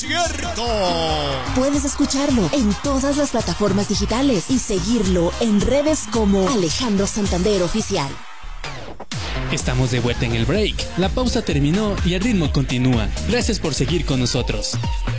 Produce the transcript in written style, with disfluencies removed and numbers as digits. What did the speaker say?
concierto. Puedes escucharlo en todas las plataformas digitales y seguirlo en redes como Alejandro Santander Oficial. Estamos de vuelta en el break. La pausa terminó y el ritmo continúa. Gracias por seguir con nosotros.